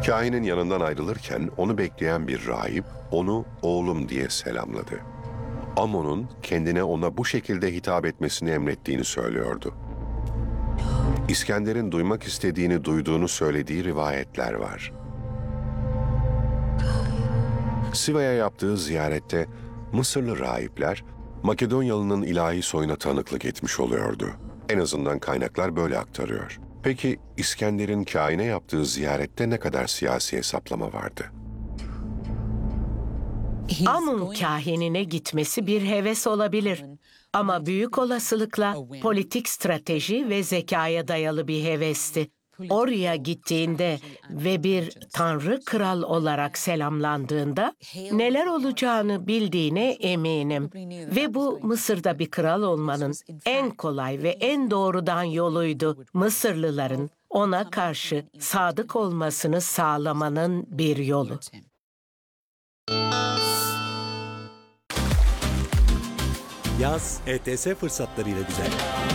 Kahinin yanından ayrılırken onu bekleyen bir rahip onu oğlum diye selamladı. Amon'un kendine ona bu şekilde hitap etmesini emrettiğini söylüyordu. İskender'in duymak istediğini duyduğunu söylediği rivayetler var. Siva'ya yaptığı ziyarette Mısırlı rahipler Makedonyalı'nın ilahi soyuna tanıklık etmiş oluyordu. En azından kaynaklar böyle aktarıyor. Peki İskender'in kâhine yaptığı ziyarette ne kadar siyasi hesaplama vardı? Amun kâhinine gitmesi bir heves olabilir. Ama büyük olasılıkla politik strateji ve zekaya dayalı bir hevesti. Oraya gittiğinde ve bir tanrı kral olarak selamlandığında neler olacağını bildiğine eminim. Ve bu Mısır'da bir kral olmanın en kolay ve en doğrudan yoluydu. Mısırlıların ona karşı sadık olmasını sağlamanın bir yolu. Yaz ETS fırsatlarıyla güzel.